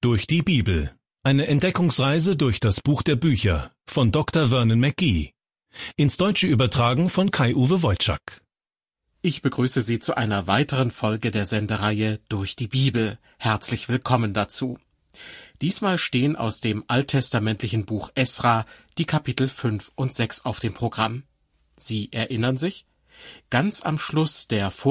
Durch die Bibel. Eine Entdeckungsreise durch das Buch der Bücher von Dr. Vernon McGee. Ins Deutsche übertragen von Kai-Uwe Wojczak. Ich begrüße Sie zu einer weiteren Folge der Sendereihe Durch die Bibel. Herzlich willkommen dazu. Diesmal stehen aus dem alttestamentlichen Buch Esra die Kapitel 5 und 6 auf dem Programm. Sie erinnern sich? Ganz am Schluss der